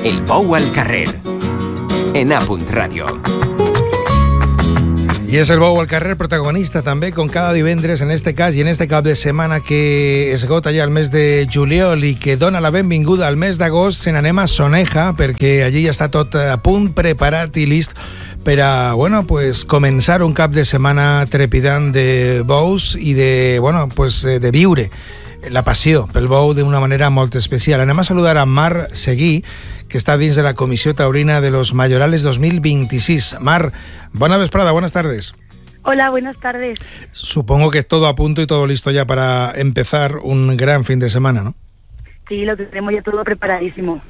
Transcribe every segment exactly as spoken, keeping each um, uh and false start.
El Bou al carrer, en A Punt Ràdio. I és el Bou al carrer protagonista també, com cada divendres en este cas i en este cap de setmana que esgota ja el mes de juliol i que dona la benvinguda al mes d'agost. Se n'anem a Soneja perquè allí ja està tot a punt, preparat i list per a, bueno, pues, començar un cap de setmana trepidant de bous i de, bueno, pues, de viure la passió pel bou d'una manera molt especial. Anem a saludar a Mar Seguí, que està dins de la Comissió Taurina de los Mayorales dos mil veintiséis. Mar, buena vesprada, buenas tardes. Hola, buenas tardes. Supongo que todo a punto y todo listo ya para empezar un gran fin de semana, ¿no? Sí, lo tenemos ya todo preparadísimo.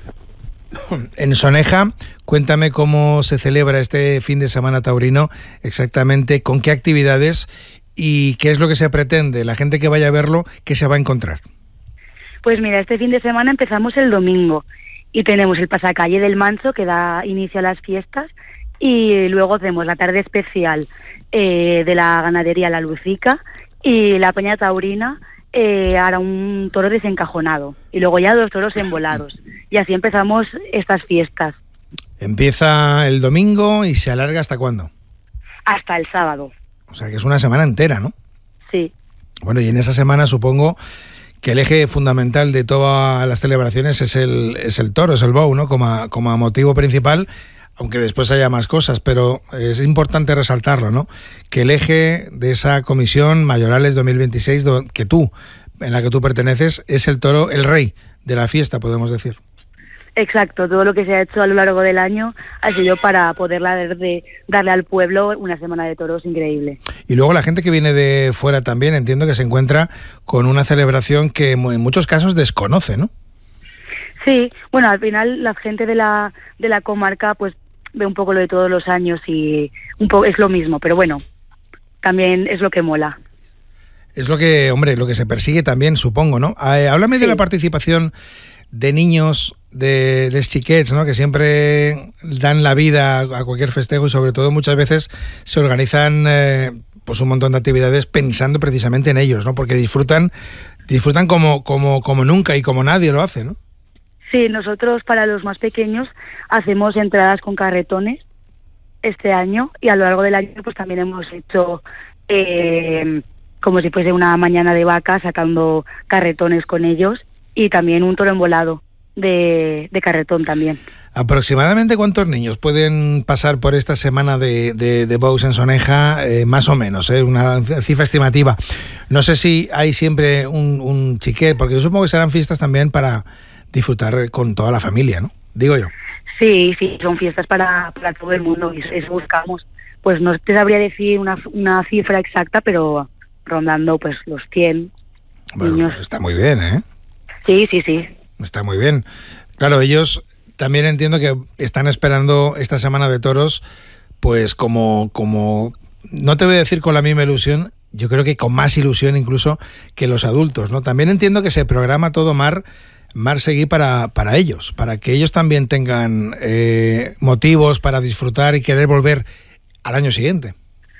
En Soneja, cuéntame cómo se celebra este fin de semana taurino, exactamente con qué actividades y qué es lo que se pretende. La gente que vaya a verlo, ¿qué se va a encontrar? Pues mira, este fin de semana empezamos el domingo y tenemos el pasacalle del Manso que da inicio a las fiestas y luego hacemos la tarde especial eh, de la ganadería La Lucica y la peña taurina eh, hará un toro desencajonado y luego ya dos toros envolados y así empezamos estas fiestas. Empieza el domingo y se alarga ¿hasta cuándo? Hasta el sábado. O sea que es una semana entera, ¿no? Sí. Bueno, y en esa semana supongo que el eje fundamental de todas las celebraciones es el, es el toro, es el bou, ¿no? Como, como motivo principal, aunque después haya más cosas, pero es importante resaltarlo, ¿no? Que el eje de esa comisión Mayorales dos mil veintiséis, que tú, en la que tú perteneces, es el toro, el rey de la fiesta, podemos decir. Exacto, todo lo que se ha hecho a lo largo del año ha sido para poder de, darle al pueblo una semana de toros increíble. Y luego la gente que viene de fuera también entiendo que se encuentra con una celebración que en muchos casos desconoce, ¿no? Sí, bueno, al final la gente de la de la comarca pues ve un poco lo de todos los años y un poco es lo mismo, pero bueno, también es lo que mola. Es lo que, hombre, lo que se persigue también, supongo, ¿no? Eh, háblame sí. de la participación de niños, de, de chiquets, ¿no? Que siempre dan la vida a cualquier festejo y sobre todo muchas veces se organizan eh, pues un montón de actividades pensando precisamente en ellos, ¿no? Porque disfrutan disfrutan como como como nunca y como nadie lo hace, ¿no? Sí, nosotros para los más pequeños hacemos entradas con carretones este año y a lo largo del año pues también hemos hecho eh, como si fuese una mañana de vaca sacando carretones con ellos y también un toro envolado de, de carretón también. ¿Aproximadamente cuántos niños pueden pasar por esta semana de, de, de bous en Soneja? Eh, más o menos, ¿eh? Una cifra estimativa. No sé si hay siempre un, un chiquet, porque yo supongo que serán fiestas también para disfrutar con toda la familia, ¿no? Digo yo. Sí, sí, son fiestas para, para todo el mundo y eso buscamos. Pues no te sabría decir una, una cifra exacta, pero rondando pues los cien bueno, niños. Está muy bien, ¿eh? Sí, sí, sí. Está muy bien. Claro, ellos también entiendo que están esperando esta semana de toros, pues como, como, no te voy a decir con la misma ilusión, yo creo que con más ilusión incluso que los adultos, ¿no? También entiendo que se programa todo, Mar, Mar Seguí, para, para ellos, para que ellos también tengan eh, motivos para disfrutar y querer volver al año siguiente.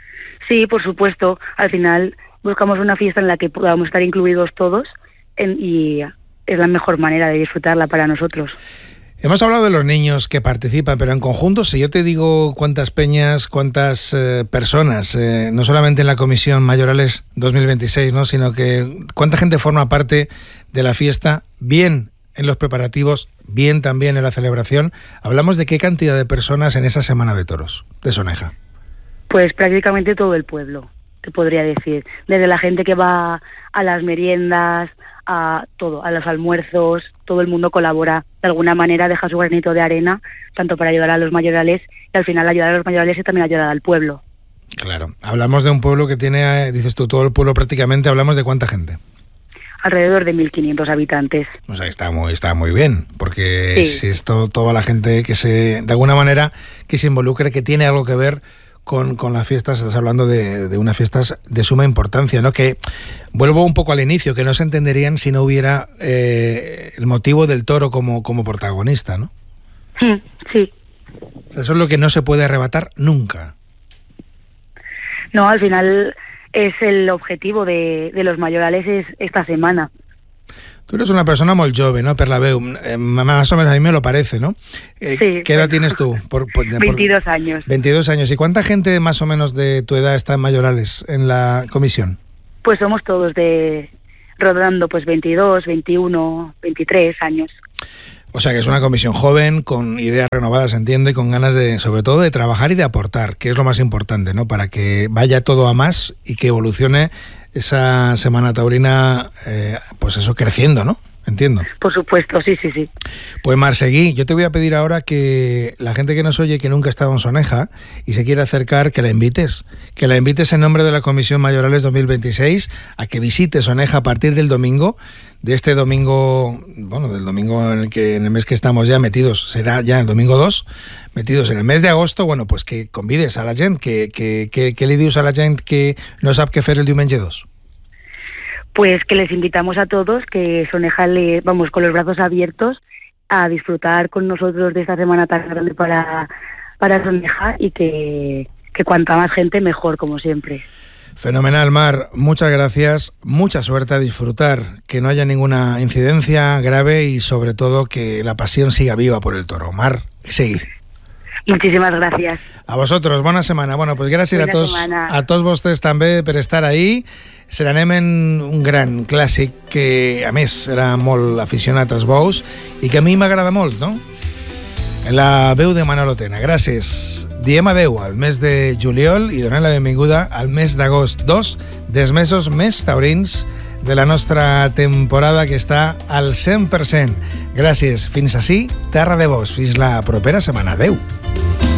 Sí, por supuesto. Al final buscamos una fiesta en la que podamos estar incluidos todos en, y es la mejor manera de disfrutarla para nosotros. Hemos hablado de los niños que participan, pero en conjunto, si yo te digo cuántas peñas, cuántas eh, personas, eh, no solamente en la Comisión Mayorales dos mil veintiséis, ¿no? Sino que cuánta gente forma parte de la fiesta, bien en los preparativos, bien también en la celebración, hablamos de qué cantidad de personas en esa semana de toros de Soneja. Pues prácticamente todo el pueblo, te podría decir. Desde la gente que va a las meriendas, a todo, a los almuerzos, todo el mundo colabora de alguna manera, deja su granito de arena, tanto para ayudar a los mayorales y al final ayudar a los mayorales y también ayudar al pueblo. Claro, hablamos de un pueblo que tiene, dices tú, todo el pueblo prácticamente, hablamos de cuánta gente. Alrededor de mil quinientos habitantes. O sea, está muy, está muy bien, porque sí. si es todo, toda la gente que se, de alguna manera, que se involucre, que tiene algo que ver Con, con las fiestas, estás hablando de, de unas fiestas de suma importancia, ¿no? Que vuelvo un poco al inicio, que no se entenderían si no hubiera eh, el motivo del toro como, como protagonista, ¿no? Sí, sí. Eso es lo que no se puede arrebatar nunca. No, al final es el objetivo de, de los mayorales es esta semana. Tú eres una persona molt jove, no?, per la veu. Eh, más o menos a mí me lo parece, ¿no? Eh, Sí. ¿Qué edad tienes tú? Por, por, por- veintidós años. veintidós años. ¿Y cuánta gente más o menos de tu edad está en Mayorales en la comisión? Pues somos todos de rodando pues veintidós, veintiuno, veintitrés años. O sea que es una comisión joven, con ideas renovadas, entiendo, y con ganas de, sobre todo, de trabajar y de aportar, que es lo más importante, ¿no? Para que vaya todo a más y que evolucione esa Semana Taurina, eh, pues eso, creciendo, ¿no? Entiendo. Por supuesto, sí, sí, sí. Pues Marseguí, yo te voy a pedir ahora que la gente que nos oye, que nunca ha estado en Soneja y se quiere acercar, que la invites. Que la invites en nombre de la Comisión Mayorales dos mil veintiséis a que visite Soneja a partir del domingo, de este domingo, bueno, del domingo en el que en el mes que estamos ya metidos, será ya el domingo dos, metidos en el mes de agosto. Bueno, pues que convides a la gent, que, que, que, que li dius a la gent que no sap què fer el diumenge dos. Pues que les invitamos a todos, que Soneja le, vamos, con los brazos abiertos a disfrutar con nosotros de esta semana tan grande para, para Soneja y que, que cuanta más gente mejor, como siempre. Fenomenal, Mar. Muchas gracias. Mucha suerte a disfrutar. Que no haya ninguna incidencia grave y sobre todo que la pasión siga viva por el toro. Mar, seguir. Muchísimas gracias. A vosotros, bona setmana. Bueno, pues gràcies Bona a tots, setmana. a tots vostès també per estar ahí. Serem en un gran clàssic que, a més, era molt aficionat als bous i que a mi m'agrada molt, no? En la veu de Manolo Tena. Gràcies. Diem adeu al mes de juliol i donem la benvinguda al mes d'agost, dos dels mesos més taurins de la nostra temporada, que està al cent per cent. Gràcies. Fins ací, Terra de Bous. Fins la propera setmana. Adeu.